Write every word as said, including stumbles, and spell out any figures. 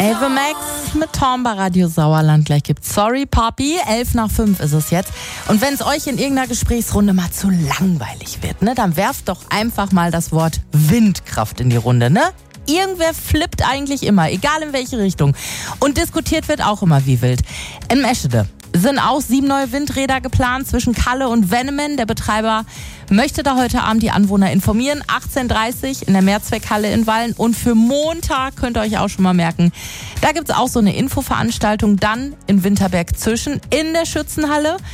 Ava Max mit Tom bei Radio Sauerland. Gleich gibt's Sorry Papi. Elf nach fünf ist es jetzt. Und wenn es euch in irgendeiner Gesprächsrunde mal zu langweilig wird, ne, dann werft doch einfach mal das Wort Windkraft in die Runde, ne? Irgendwer flippt eigentlich immer, egal in welche Richtung. Und diskutiert wird auch immer wie wild. In Meschede sind auch sieben neue Windräder geplant zwischen Kalle und Wennemen. Der Betreiber möchte da heute Abend die Anwohner informieren. achtzehn Uhr dreißig in der Mehrzweckhalle in Wallen. Und für Montag könnt ihr euch auch schon mal merken, da gibt's auch so eine Infoveranstaltung dann in Winterberg-Zischen in der Schützenhalle.